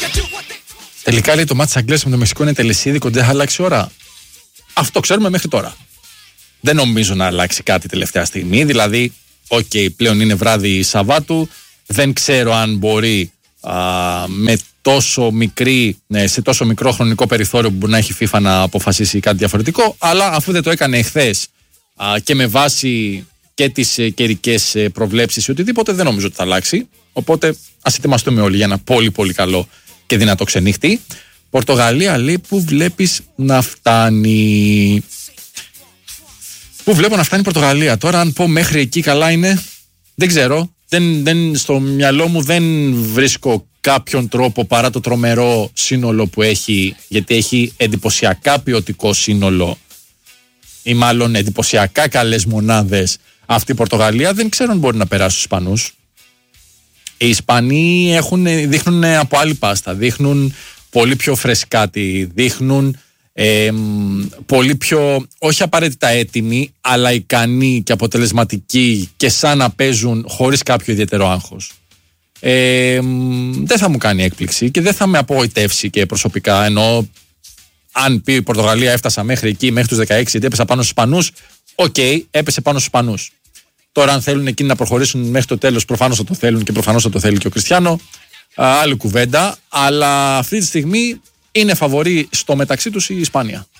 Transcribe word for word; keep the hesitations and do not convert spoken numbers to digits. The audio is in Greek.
Τελικά λέει το μάτι της Αγγλίας με το Μεξικό είναι τελεσίδικο, δεν θα αλλάξει ώρα. Αυτό ξέρουμε μέχρι τώρα. Δεν νομίζω να αλλάξει κάτι τελευταία στιγμή. Δηλαδή, οκ, okay, πλέον είναι βράδυ Σαββάτου. Δεν ξέρω αν μπορεί α, με τόσο μικρή, ναι, σε τόσο μικρό χρονικό περιθώριο που μπορεί να έχει η FIFA να αποφασίσει κάτι διαφορετικό. Αλλά αφού δεν το έκανε εχθές και με βάση και τις καιρικές προβλέψεις ή οτιδήποτε, δεν νομίζω ότι θα αλλάξει. Οπότε ας ετοιμαστούμε όλοι για ένα πολύ πολύ καλό και δυνατό ξενύχτη. Πορτογαλία λέει, που βλέπεις να φτάνει. Πού βλέπω να φτάνει η Πορτογαλία. Τώρα, αν πω μέχρι εκεί καλά είναι, δεν ξέρω. Δεν, δεν, στο μυαλό μου δεν βρίσκω κάποιον τρόπο παρά το τρομερό σύνολο που έχει, γιατί έχει εντυπωσιακά ποιοτικό σύνολο ή μάλλον εντυπωσιακά καλές μονάδες αυτή η Πορτογαλία. Δεν ξέρω αν μπορεί να περάσει στους Ισπανούς. Οι Ισπανοί έχουν, δείχνουν από άλλη πάστα, δείχνουν πολύ πιο φρεσκάτι, δείχνουν ε, πολύ πιο, όχι απαραίτητα έτοιμοι, αλλά ικανοί και αποτελεσματικοί και σαν να παίζουν χωρίς κάποιο ιδιαίτερο άγχος. Ε, δεν θα μου κάνει έκπληξη και δεν θα με απογοητεύσει και προσωπικά, ενώ αν πει η Πορτογαλία έφτασα μέχρι εκεί, μέχρι τους δεκαέξι, γιατί έπεσα πάνω στους Ισπανούς, οκ, okay, έπεσε πάνω στους Ισπανούς. Τώρα, αν θέλουν εκείνοι να προχωρήσουν μέχρι το τέλος, προφανώς θα το θέλουν και προφανώς θα το θέλει και ο Κριστιάνο. Άλλη κουβέντα, αλλά αυτή τη στιγμή είναι φαβορί στο μεταξύ τους η Ισπανία.